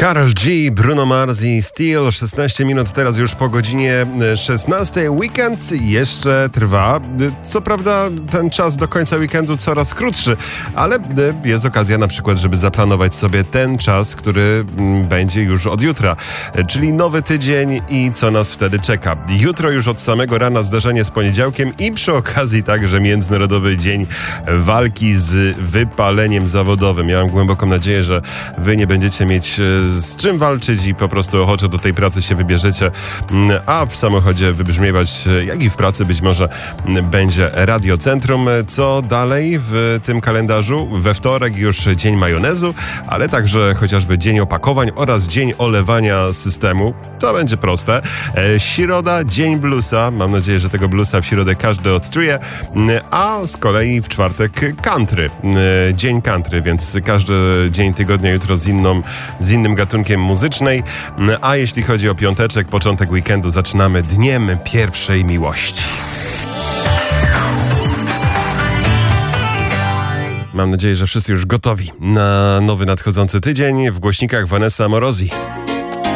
Karol G, Bruno Mars i Steel. 16 minut teraz już po godzinie 16. Weekend jeszcze trwa. Co prawda ten czas do końca weekendu coraz krótszy, ale jest okazja na przykład, żeby zaplanować sobie ten czas, który będzie już od jutra. Czyli nowy tydzień i co nas wtedy czeka. Jutro już od samego rana zdarzenie z poniedziałkiem i przy okazji także Międzynarodowy Dzień Walki z Wypaleniem Zawodowym. Ja mam głęboką nadzieję, że wy nie będziecie mieć z czym walczyć i po prostu ochoczo do tej pracy się wybierzecie, a w samochodzie wybrzmiewać, jak i w pracy być może będzie Radiocentrum. Co dalej w tym kalendarzu? We wtorek już Dzień Majonezu, ale także chociażby Dzień Opakowań oraz Dzień Olewania Systemu. To będzie proste. Środa, Dzień Bluesa. Mam nadzieję, że tego bluesa w środę każdy odczuje. A z kolei w czwartek country. Dzień country, więc każdy dzień tygodnia jutro z innym gatunkiem muzycznej. A jeśli chodzi o piąteczek, początek weekendu, zaczynamy Dniem Pierwszej Miłości. Mam nadzieję, że wszyscy już gotowi na nowy nadchodzący tydzień. W głośnikach Vanessa Morozi.